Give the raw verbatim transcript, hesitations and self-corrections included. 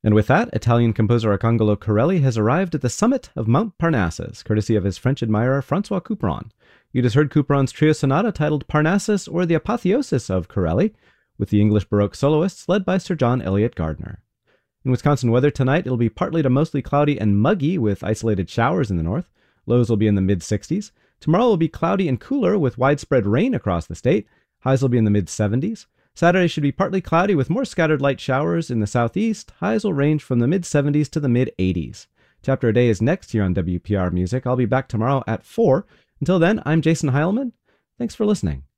And with that, Italian composer Arcangelo Corelli has arrived at the summit of Mount Parnassus, courtesy of his French admirer Francois Couperin. You just heard Couperin's trio sonata titled Parnassus, or the Apotheosis of Corelli, with the English Baroque soloists led by Sir John Eliot Gardner. In Wisconsin weather tonight, it'll be partly to mostly cloudy and muggy with isolated showers in the north. Lows will be in the mid sixties. Tomorrow will be cloudy and cooler with widespread rain across the state. Highs will be in the mid seventies. Saturday should be partly cloudy with more scattered light showers in the southeast. Highs will range from the mid seventies to the mid eighties. Chapter a Day is next here on W P R Music. I'll be back tomorrow at four. Until then, I'm Jason Heilman. Thanks for listening.